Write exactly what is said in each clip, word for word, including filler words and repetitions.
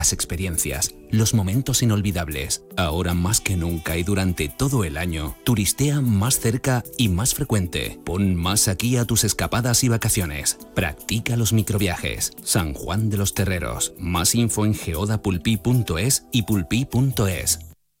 Las experiencias, los momentos inolvidables. Ahora más que nunca y durante todo el año, turistea más cerca y más frecuente. Pon más aquí a tus escapadas y vacaciones. Practica los microviajes. San Juan de los Terreros. Más info en geodapulpí punto es y pulpí punto es.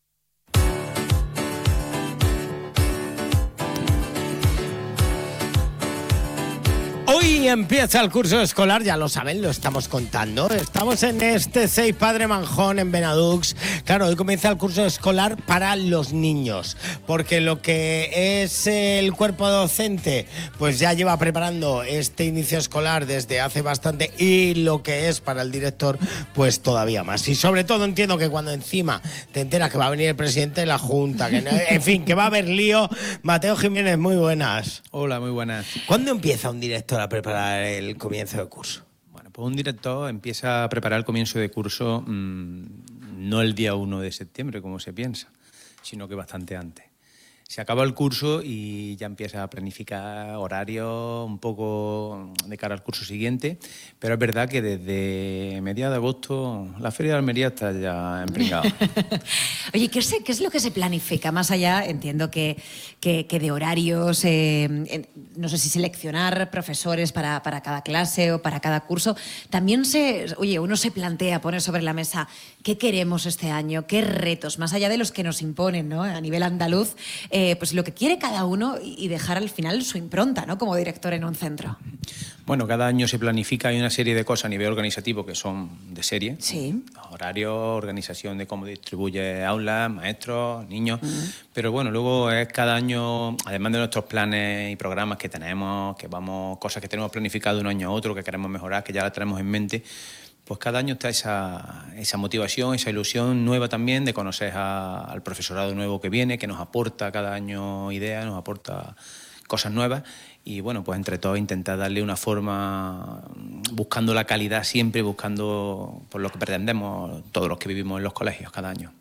Hoy empieza el curso escolar, ya lo saben, lo estamos contando. Estamos en este seis Padre Manjón en Benadux. Claro, hoy comienza el curso escolar para los niños, porque lo que es el cuerpo docente, pues ya lleva preparando este inicio escolar desde hace bastante, y lo que es para el director, pues todavía más. Y sobre todo entiendo que cuando encima te enteras que va a venir el presidente de la Junta, que no, en fin, que va a haber lío. Mateo Jiménez, muy buenas. Hola, muy buenas. ¿Cuándo empieza un director a preparar el comienzo del curso? Bueno, pues un director empieza a preparar el comienzo de curso mmm, no el día uno de septiembre, como se piensa, sino que bastante antes. Se acaba el curso y ya empieza a planificar horarios un poco de cara al curso siguiente, pero es verdad que desde mediados de agosto la Feria de Almería está ya empringada. Oye, ¿qué es, ¿qué es lo que se planifica? Más allá, entiendo que, que, que de horarios, eh, en, no sé si seleccionar profesores para, para cada clase o para cada curso, también se, oye, uno se plantea, pone sobre la mesa qué queremos este año, qué retos, más allá de los que nos imponen, ¿no? A nivel andaluz, eh, Eh, pues lo que quiere cada uno y dejar al final su impronta, ¿no? Como director en un centro. Bueno, cada año se planifica, hay una serie de cosas a nivel organizativo que son de serie. Sí. Horarios, organización de cómo distribuye aulas, maestros, niños. Uh-huh. Pero bueno, luego es cada año, además de nuestros planes y programas que tenemos, que vamos, cosas que tenemos planificado de un año a otro, que queremos mejorar, que ya las tenemos en mente, pues cada año está esa, esa motivación, esa ilusión nueva también de conocer a, al profesorado nuevo que viene, que nos aporta cada año ideas, nos aporta cosas nuevas y bueno, pues entre todos intentar darle una forma, buscando la calidad siempre, buscando por lo que pretendemos todos los que vivimos en los colegios cada año.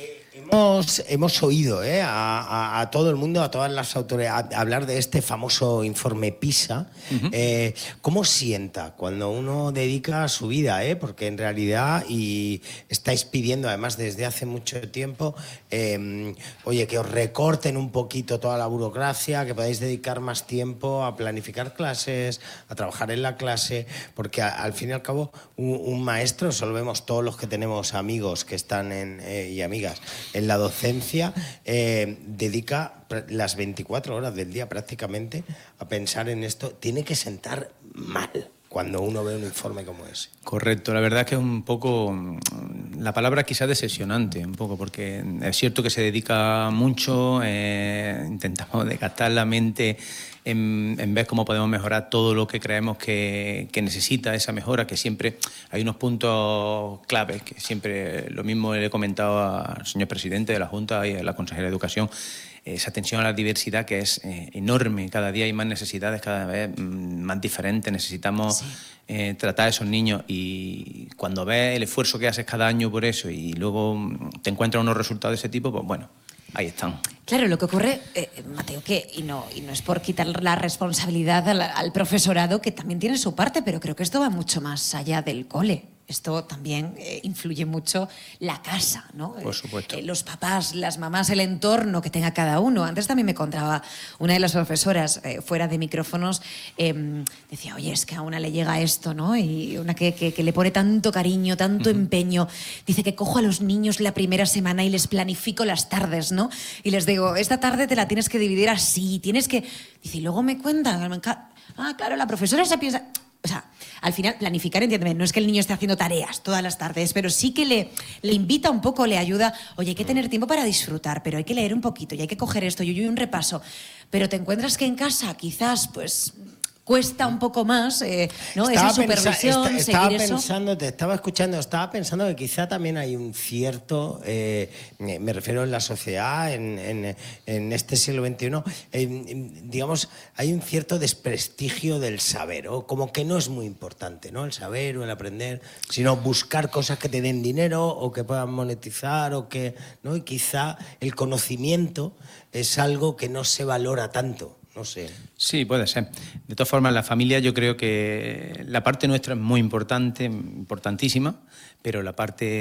Hemos, hemos oído eh, a, a, a todo el mundo, a todas las autoridades, a, hablar de este famoso informe PISA. Uh-huh. Eh, ¿Cómo sienta cuando uno dedica su vida? Eh? Porque en realidad, y estáis pidiendo además desde hace mucho tiempo, eh, oye, que os recorten un poquito toda la burocracia, que podáis dedicar más tiempo a planificar clases, a trabajar en la clase, porque a, al fin y al cabo un, un maestro, solo vemos todos los que tenemos amigos que están en, eh, y amigas en la docencia, eh, dedica las veinticuatro horas del día prácticamente a pensar en esto. Tiene que sentar mal cuando uno ve un informe como ese. Correcto, la verdad es que es un poco, la palabra quizás decepcionante, un poco, porque es cierto que se dedica mucho, eh, intentamos desgastar la mente en, en ver cómo podemos mejorar todo lo que creemos que, que necesita esa mejora, que siempre hay unos puntos claves, que siempre lo mismo le he comentado al señor presidente de la Junta y a la consejera de Educación, esa atención a la diversidad que es eh, enorme, cada día hay más necesidades, cada vez mm, más diferentes, necesitamos sí. eh, tratar a esos niños y cuando ves el esfuerzo que haces cada año por eso y luego te encuentras unos resultados de ese tipo, pues bueno, ahí están. Claro, lo que ocurre, eh, Mateo, que y no, y no es por quitar la responsabilidad al, al profesorado, que también tiene su parte, pero creo que esto va mucho más allá del cole. Esto también eh, influye mucho la casa, ¿no? Por supuesto. Eh, los papás, las mamás, el entorno que tenga cada uno. Antes también me contaba una de las profesoras, eh, fuera de micrófonos, eh, decía, oye, es que a una le llega esto, ¿no? Y una que, que, que le pone tanto cariño, tanto uh-huh. empeño. Dice que cojo a los niños la primera semana y les planifico las tardes, ¿no? Y les digo, esta tarde te la tienes que dividir así, tienes que... Dice, y luego me cuentan, ah, claro, la profesora se piensa... O sea, al final, planificar, entiéndeme, no es que el niño esté haciendo tareas todas las tardes, pero sí que le, le invita un poco, le ayuda. Oye, hay que tener tiempo para disfrutar, pero hay que leer un poquito y hay que coger esto y un repaso. Pero te encuentras que en casa quizás, pues... cuesta un poco más, eh, ¿no? Esa supervisión, pensa, esta, estaba seguir eso. pensando, te estaba escuchando, estaba pensando que quizá también hay un cierto, eh, me refiero en la sociedad, en, en, en este siglo veintiuno, eh, digamos, hay un cierto desprestigio del saber, o como que no es muy importante, ¿no? El saber o el aprender, sino buscar cosas que te den dinero o que puedan monetizar, o que, ¿no? Y quizá el conocimiento es algo que no se valora tanto. no sé. Sí, puede ser. De todas formas, la familia, yo creo que la parte nuestra es muy importante, importantísima, pero la parte